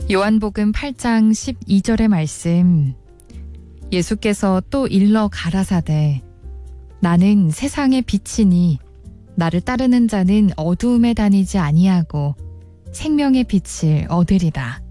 요한복음 8장 12절의 말씀. 예수께서 또 일러 가라사대 나는 세상의 빛이니 나를 따르는 자는 어두움에 다니지 아니하고 생명의 빛을 얻으리라.